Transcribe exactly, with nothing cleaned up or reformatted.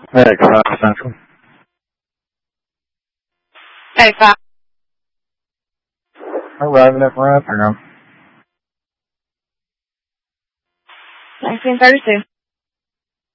Hey, Five Central. Hey, five. Arriving at my afternoon. nineteen thirty-two.